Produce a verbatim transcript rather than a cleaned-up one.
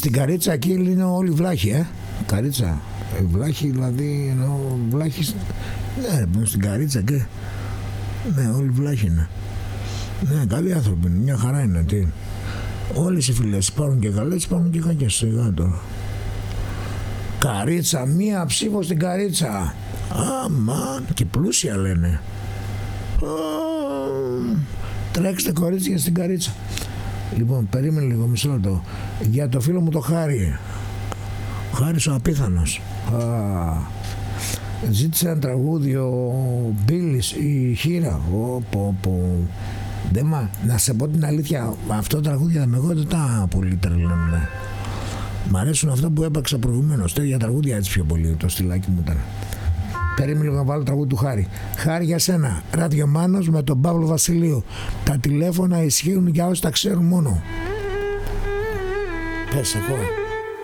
στην Καρίτσα εκεί είναι όλοι βλάχοι, ε. Καρίτσα. Ε, βλάχοι δηλαδή, εννοώ βλάχοι. Ναι, στην Καρίτσα και. Ναι, όλοι βλάχοι είναι. Ναι, καλοί άνθρωποι είναι, μια χαρά είναι. Τι. Όλες οι φίλες υπάρχουν και καλές, υπάρχουν και κακές. Σιγά τώρα. Καρίτσα, μία ψήφο στην Καρίτσα. Αμάν, και πλούσια λένε. Α, τρέξτε κορίτσια στην Καρίτσα. Λοιπόν, περίμενε λίγο, μισό λεπτό. Για το φίλο μου το Χάρη. Ο Χάρης ο απίθανος. Α, ζήτησε ένα τραγούδι ο Μπίλης, η Χήρα. Ω, πω, πω. Δεν μα, να σε πω την αλήθεια, αυτό το τραγούδι για εγώ δεν τα πολύ τρελαίνουν. Μ' αρέσουν αυτά που έπαιξα προηγουμένως. Τέτοια τραγούδια έτσι πιο πολύ, το στυλάκι μου ήταν. Περίμενε λίγο να βάλω τραγούδι του Χάρη. Χάρη για σένα. Ραδιομάνος με τον Παύλο Βασιλείου. Τα τηλέφωνα ισχύουν για όσοι τα ξέρουν μόνο. Πες εγώ.